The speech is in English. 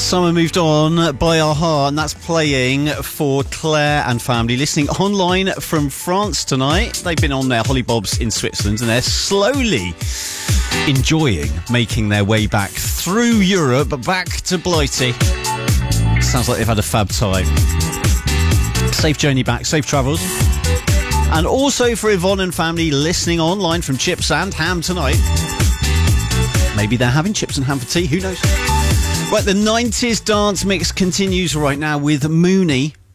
Summer Moved On by a-ha, and that's playing for Claire and family listening online from France tonight. They've been on their hollybobs in Switzerland and they're slowly enjoying making their way back through Europe, back to Blighty. Sounds like they've had a fab time. Safe journey back, safe travels. And also for Yvonne and family listening online from Chips and Ham tonight. Maybe they're having chips and ham for tea, who knows? Right, the 90s dance mix continues right now with Mooney